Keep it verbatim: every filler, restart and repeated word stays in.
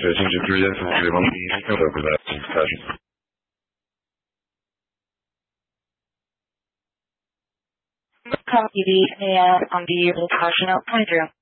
学兴趣之间从对方第一个的回答开始。 Call T V A S on the passionate Pedro.